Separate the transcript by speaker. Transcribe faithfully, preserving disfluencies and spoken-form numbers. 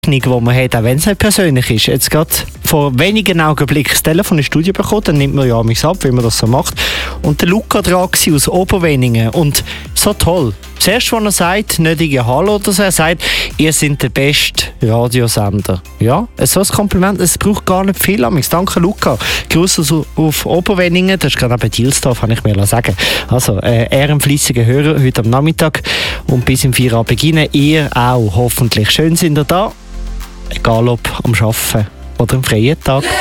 Speaker 1: die man hat, auch wenn es nicht persönlich ist. Jetzt gerade vor wenigen Augenblicken das Telefon ins Studio bekommen, dann nimmt man ja mich ab, wie man das so macht. Und der Luca dran war aus Oberweningen. Und so toll. Das erste, was er sagt, nicht irgendwie Hallo oder so, er sagt, ihr seid der beste Radiosender. Ja, so ein Kompliment, es braucht gar nicht viel. Danke, Luca. Grüße auf Oberweningen, das ist gerade bei Dielsdorf, kann ich mir sagen. Also, äh, er ein fleissiger Hörer heute am Nachmittag und bis im Feierabend beginnen. Ihr auch, hoffentlich. Schön sind ihr da. Egal ob am Arbeiten oder am freien Tag.